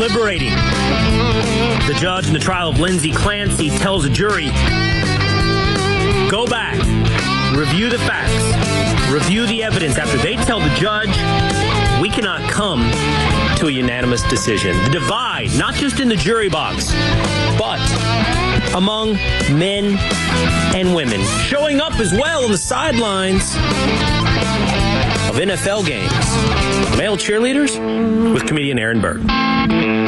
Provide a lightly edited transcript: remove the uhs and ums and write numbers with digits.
deliberating. The judge in the trial of Lindsey Clancy tells a jury, go back, review the facts, review the evidence. After they tell the judge, we cannot come to a unanimous decision. The divide, not just in the jury box, but among men and women, showing up as well on the sidelines of NFL games. Male cheerleaders with comedian Aaron Burr.